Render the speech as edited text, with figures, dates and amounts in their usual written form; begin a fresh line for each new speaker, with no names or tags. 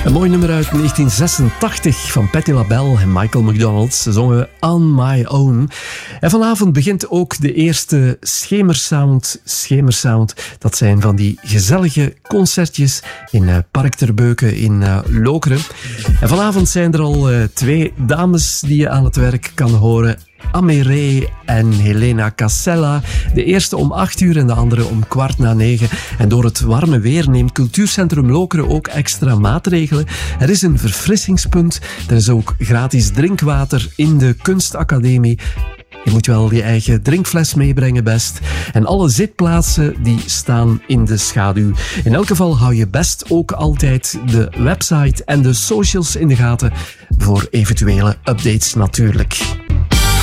Een mooi nummer uit 1986 van Patti LaBelle en Michael McDonald. Ze zongen On My Own. En vanavond begint ook de eerste Schemersound. Schemersound, dat zijn van die gezellige concertjes in Park ter Beuken in Lokeren. En vanavond zijn er al twee dames die je aan het werk kan horen. Amerée en Helena Casella. De eerste om 8:00 en de andere om 8:15. En door het warme weer neemt Cultuurcentrum Lokeren ook extra maatregelen. Er is een verfrissingspunt. Er is ook gratis drinkwater in de Kunstacademie. Je moet wel je eigen drinkfles meebrengen best. En alle zitplaatsen die staan in de schaduw. In elk geval hou je best ook altijd de website en de socials in de gaten voor eventuele updates natuurlijk.